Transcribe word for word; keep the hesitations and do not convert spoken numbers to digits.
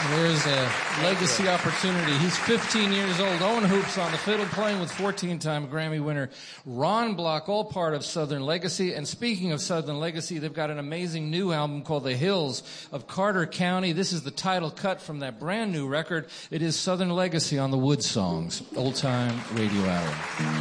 There's a legacy opportunity. He's fifteen years old. Owen Hoops on the fiddle, playing with fourteen-time Grammy winner Ron Block, all part of Southern Legacy. And speaking of Southern Legacy, they've got an amazing new album called The Hills of Carter County. This is the title cut from that brand new record. It is Southern Legacy on the Wood Songs, Old Time Radio Hour.